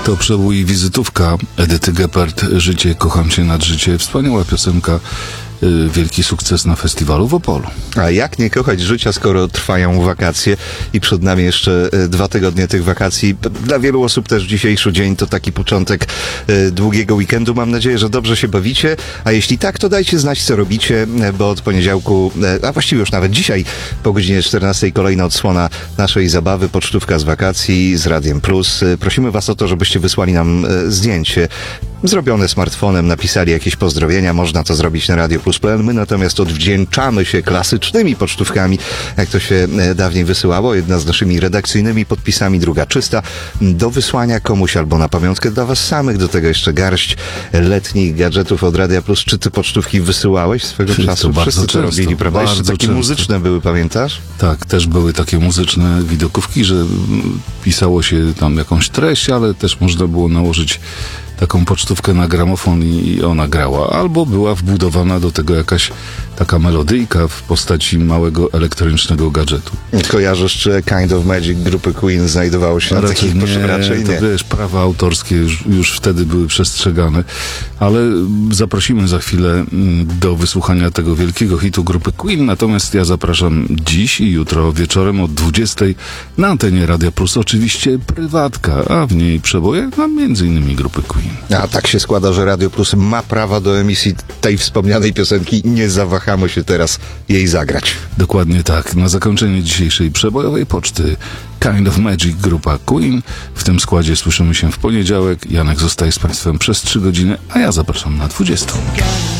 To przebój i wizytówka Edyty Gebhardt, Życie, kocham cię nad życie. Wspaniała piosenka, wielki sukces na festiwalu w Opolu. A jak nie kochać życia, skoro trwają wakacje i przed nami jeszcze 2 tygodnie tych wakacji. Dla wielu osób też dzisiejszy dzień to taki początek długiego weekendu. Mam nadzieję, że dobrze się bawicie, a jeśli tak, to dajcie znać, co robicie, bo od poniedziałku, a właściwie już nawet dzisiaj po godzinie 14 kolejna odsłona naszej zabawy, pocztówka z wakacji z Radiem Plus. Prosimy was o to, żebyście wysłali nam zdjęcie zrobione smartfonem, napisali jakieś pozdrowienia, można to zrobić na radioplus.pl. My natomiast odwdzięczamy się klasycznymi pocztówkami, jak to się dawniej wysyłało. Jedna z naszymi redakcyjnymi podpisami, druga czysta, do wysłania komuś albo na pamiątkę dla was samych. Do tego jeszcze garść letnich gadżetów od Radia Plus. Czy ty pocztówki wysyłałeś swego czasu? Wszyscy to robili, prawda? Jeszcze takie muzyczne były, pamiętasz? Tak, też były takie muzyczne widokówki, że pisało się tam jakąś treść, ale też można było nałożyć taką pocztówkę na gramofon i ona grała. Albo była wbudowana do tego jakaś taka melodyjka w postaci małego elektronicznego gadżetu. Kojarzysz, czy Kind of Magic grupy Queen znajdowało się na takich pocztówkach? Raczej nie. To wiesz, prawa autorskie już wtedy były przestrzegane, ale zaprosimy za chwilę do wysłuchania tego wielkiego hitu grupy Queen, natomiast ja zapraszam dziś i jutro wieczorem od 20 na antenie Radia Plus, oczywiście prywatka, a w niej przeboje między innymi grupy Queen. A tak się składa, że Radio Plus ma prawa do emisji tej wspomnianej piosenki. Nie zawahamy się teraz jej zagrać. Dokładnie tak. Na zakończenie dzisiejszej przebojowej poczty Kind of Magic, grupa Queen. W tym składzie słyszymy się w poniedziałek. Janek zostaje z państwem przez 3 godziny, a ja zapraszam na 20.